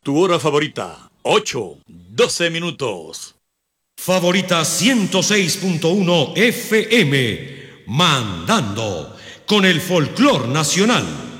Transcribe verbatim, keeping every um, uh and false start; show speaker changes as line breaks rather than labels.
Tu hora favorita, ocho, doce minutos.
Favorita ciento seis punto uno F M, mandando con el folclor nacional.